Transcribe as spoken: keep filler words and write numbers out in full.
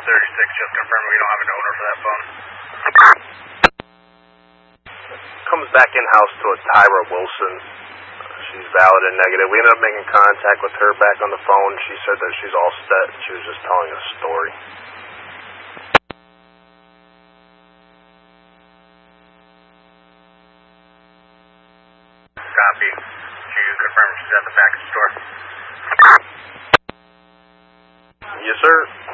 thirty-six, just confirmed we don't have an owner for that phone. Comes back in-house to a Tyra Wilson. She's valid and negative. We ended up making contact with her back on the phone. She said that she's all set. She was just telling a story. Copy. Can you confirm she's at the package store? Yes, sir.